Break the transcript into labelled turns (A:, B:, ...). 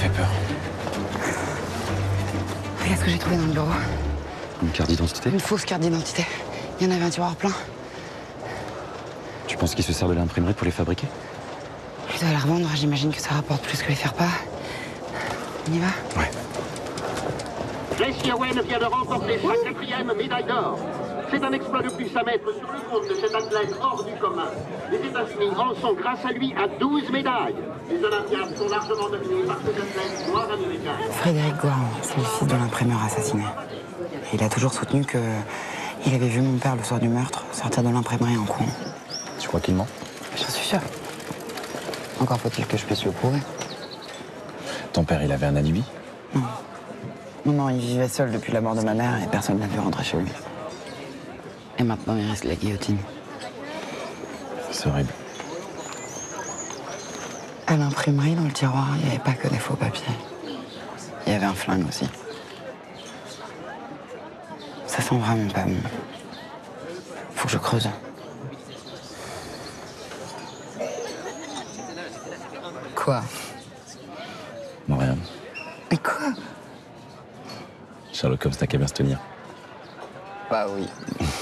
A: fait peur.
B: Regarde ce que j'ai trouvé dans le bureau.
A: Une carte d'identité?
B: Une fausse carte d'identité. Il y en avait un tiroir plein.
A: Tu penses qu'il se sert de l'imprimerie pour les fabriquer?
B: Il doit la revendre, j'imagine que ça rapporte plus que les faire pas. On y va?
A: Ouais.
C: Jessie Owen vient de remporter sa 4e médaille d'or. C'est un exploit de plus à mettre sur le compte de cet athlète hors du commun. Les États-Unis en sont grâce à lui à 12 médailles. Les Olympiades sont largement dominées par cet athlète noir américain.
B: Frédéric Goiran, c'est le fils de l'imprimeur assassiné. Et il a toujours soutenu que il avait vu mon père le soir du meurtre sortir de l'imprimerie en courant.
A: Tu crois qu'il ment?
B: J'en suis sûr. Encore faut-il que je puisse le prouver.
A: Ton père, il avait un alibi?
B: Non, il vivait seul depuis la mort de ma mère et personne n'a vu rentrer chez lui. Et maintenant, il reste la guillotine.
A: C'est horrible.
B: À l'imprimerie, dans le tiroir, il n'y avait pas que des faux papiers. Il y avait un flingue aussi. Ça sent vraiment pas bon. Faut que je creuse. Quoi?
A: Non, rien.
B: Mais quoi?
A: Sherlock Holmes n'a qu'à bien se tenir.
B: Bah oui.